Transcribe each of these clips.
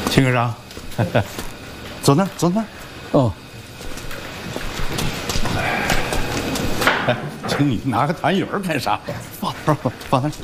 秦科长，坐那儿，坐那儿。 哦。 哎，请你拿个痰盂儿干啥？放那儿。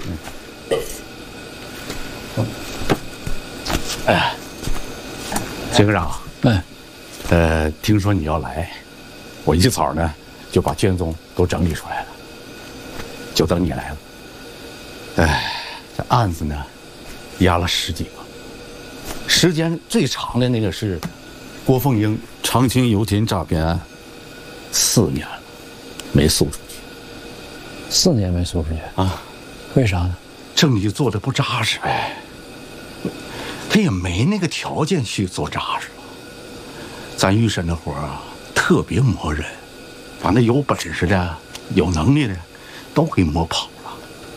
哎，秦科长，听说你要来，我一早呢就把卷宗都整理出来了，就等你来了。这案子呢压了10几个，时间最长的那个是郭凤英长青油田诈骗案，4年了，没诉出去。 4年没诉出去啊？ 为啥呢？ 证据做的不扎实呗。他也没那个条件去做扎实。咱预审的活啊，特别磨人，把那有本事的、有能力的都给磨跑了。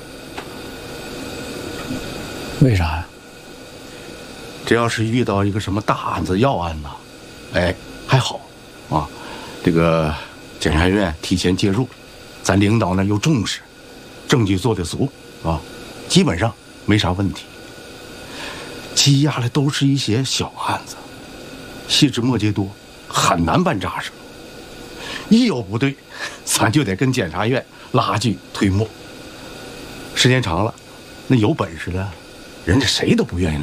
为啥呀？ 这要是遇到一个什么大案子、要案呐，还好啊。这个检察院提前介入，咱领导呢又重视，证据做得足啊，基本上没啥问题。积压的都是一些小案子，细枝末节多，很难办扎实。一有不对，咱就得跟检察院拉锯推磨。时间长了，那有本事的，人家谁都不愿意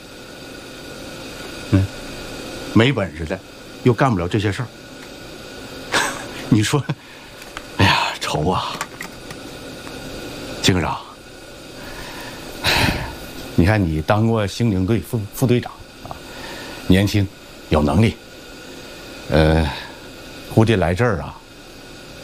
来。没本事的，又干不了这些事儿。你说，哎呀，愁啊！金科长。你看，你当过刑警队副队长啊，年轻，有能力。估计来这儿啊，